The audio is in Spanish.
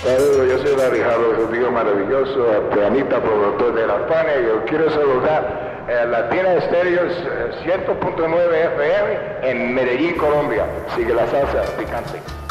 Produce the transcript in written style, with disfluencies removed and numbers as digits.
Saludos, yo soy Larry Harlow, un tío maravilloso, Anita, productor de La Fania. Yo quiero saludar a Latina Estéreo 100.9 FM en Medellín, Colombia. Sigue la salsa picante.